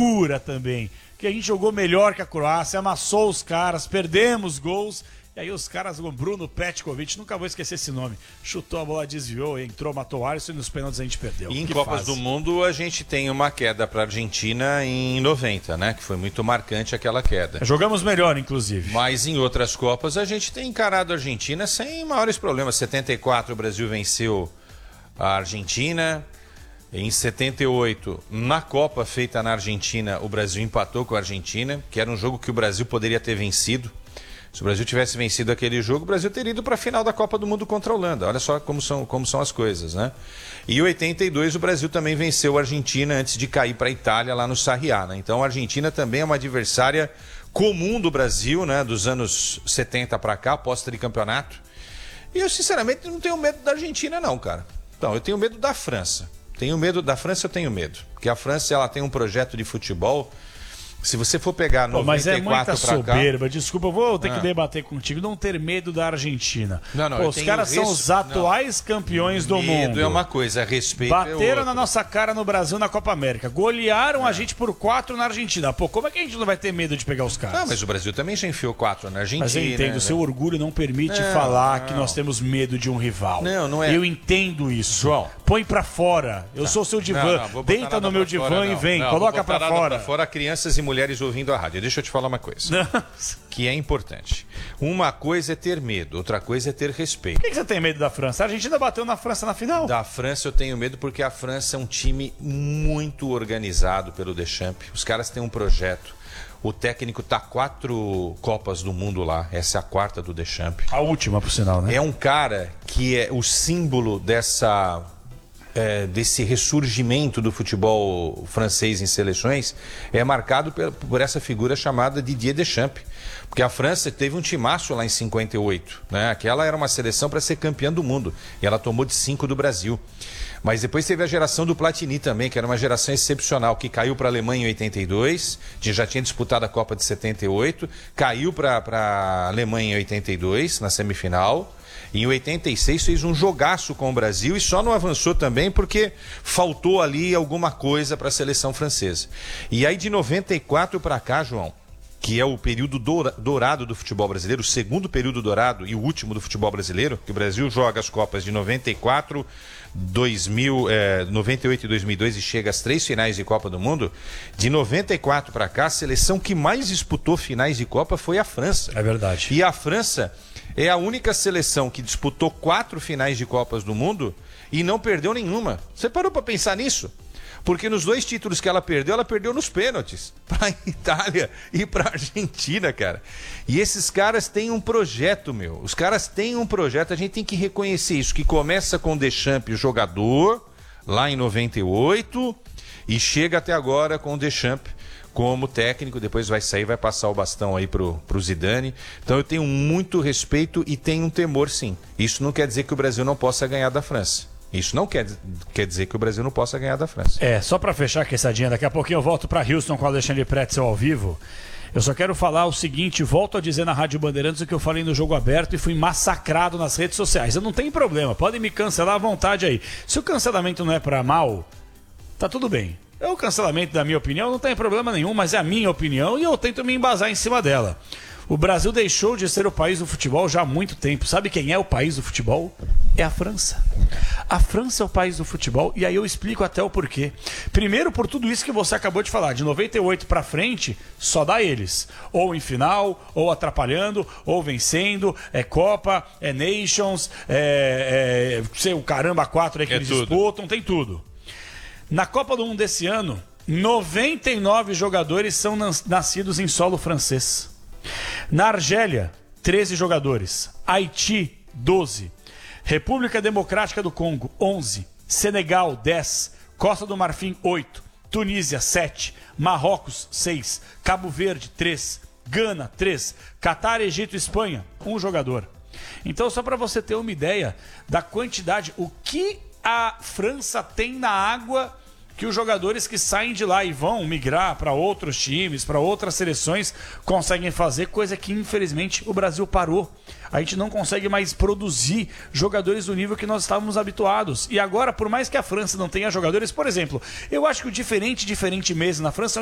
loucura também, que a gente jogou melhor que a Croácia, amassou os caras, perdemos gols. E aí os caras, o Bruno Petkovic, nunca vou esquecer esse nome, chutou a bola, desviou, entrou, matou o Alisson e nos pênaltis a gente perdeu. E em Copas do Mundo a gente tem uma queda para a Argentina em 90, né? Que foi muito marcante aquela queda. Jogamos melhor, inclusive. Mas em outras Copas a gente tem encarado a Argentina sem maiores problemas. Em 74 o Brasil venceu a Argentina. Em 78, na Copa feita na Argentina, o Brasil empatou com a Argentina, que era um jogo que o Brasil poderia ter vencido. Se o Brasil tivesse vencido aquele jogo, o Brasil teria ido para a final da Copa do Mundo contra a Holanda. Olha só como são as coisas, né? E em 82, o Brasil também venceu a Argentina antes de cair para a Itália lá no Sarriá, né? Então a Argentina também é uma adversária comum do Brasil, né? Dos anos 70 para cá, pós-tricampeonato. E eu, sinceramente, não tenho medo da Argentina, não, cara. Então, eu tenho medo da França. Da França eu tenho medo. Porque a França, ela tem um projeto de futebol. Se você for pegar 94 mas é muita soberba, cá... Desculpa, eu vou ter que debater contigo. Não ter medo da Argentina. Não, os caras são os atuais campeões do mundo. Medo é uma coisa, respeito Bateram na nossa cara no Brasil na Copa América. Golearam a gente por 4 na Argentina. Pô, como é que a gente não vai ter medo de pegar os caras? Não, mas o Brasil também já enfiou 4 na Argentina. Mas eu entendo, o seu orgulho não permite falar que nós temos medo de um rival. Não é. Eu entendo isso. João, põe pra fora. Eu sou seu divã. Deita no meu divã e vem. Coloca pra fora. Fora crianças e mulheres ouvindo a rádio. Deixa eu te falar uma coisa. Que é importante. Uma coisa é ter medo, outra coisa é ter respeito. Por que você tem medo da França? A Argentina bateu na França na final. Da França eu tenho medo porque a França é um time muito organizado pelo Deschamps. Os caras têm um projeto. O técnico tá 4 Copas do Mundo lá. Essa é a 4ª do Deschamps. A última, por sinal, né? É um cara que é o símbolo desse ressurgimento do futebol francês em seleções, é marcado por essa figura chamada Didier Deschamps. Porque a França teve um timaço lá em 58, né? Aquela era uma seleção para ser campeã do mundo. E ela tomou de 5 do Brasil. Mas depois teve a geração do Platini também, que era uma geração excepcional, que caiu para a Alemanha em 82, já tinha disputado a Copa de 78, caiu para a Alemanha em 82, na semifinal. Em 86 fez um jogaço com o Brasil e só não avançou também porque faltou ali alguma coisa para a seleção francesa. E aí de 94 para cá, João, que é o período dourado do futebol brasileiro, o segundo período dourado e o último do futebol brasileiro, que o Brasil joga as Copas de 94, 98 e 2002 e chega às 3 finais de Copa do Mundo. De 94 para cá, a seleção que mais disputou finais de Copa foi a França. É verdade. E a França é a única seleção que disputou 4 finais de Copas do Mundo e não perdeu nenhuma. Você parou para pensar nisso? Porque nos 2 títulos que ela perdeu nos pênaltis. Para a Itália e para a Argentina, cara. E esses caras têm um projeto, meu. Os caras têm um projeto, a gente tem que reconhecer isso, que começa com o Deschamps, jogador, lá em 98, e chega até agora com o Deschamps como técnico, depois vai sair, vai passar o bastão aí pro Zidane. Então eu tenho muito respeito e tenho um temor, sim. Isso não quer dizer que o Brasil não possa ganhar da França. Isso não quer dizer que o Brasil não possa ganhar da França. Só para fechar a quesadinha, daqui a pouquinho eu volto para Houston com o Alexandre Pretzel ao vivo. Eu só quero falar o seguinte, volto a dizer na Rádio Bandeirantes o que eu falei no Jogo Aberto e fui massacrado nas redes sociais. Eu não tenho problema, podem me cancelar à vontade aí. Se o cancelamento não é para mal, tá tudo bem. O cancelamento da minha opinião não tem problema nenhum, mas é a minha opinião e eu tento me embasar em cima dela. O Brasil deixou de ser o país do futebol já há muito tempo. Sabe quem é o país do futebol? É a França. A França é o país do futebol e aí eu explico até o porquê. Primeiro, por tudo isso que você acabou de falar. De 98 pra frente, só dá eles. Ou em final, ou atrapalhando, ou vencendo. É Copa, é Nations, sei o caramba 4 aí que eles disputam, tem tudo. Na Copa do Mundo desse ano, 99 jogadores são nascidos em solo francês. Na Argélia, 13 jogadores. Haiti, 12. República Democrática do Congo, 11. Senegal, 10. Costa do Marfim, 8. Tunísia, 7. Marrocos, 6. Cabo Verde, 3. Gana, 3. Catar, Egito e Espanha, 1 jogador. Então, só para você ter uma ideia da quantidade, o que a França tem na água que os jogadores que saem de lá e vão migrar para outros times, para outras seleções, conseguem fazer, coisa que infelizmente o Brasil parou. A gente não consegue mais produzir jogadores do nível que nós estávamos habituados. E agora, por mais que a França não tenha jogadores, por exemplo, eu acho que o diferente mesmo na França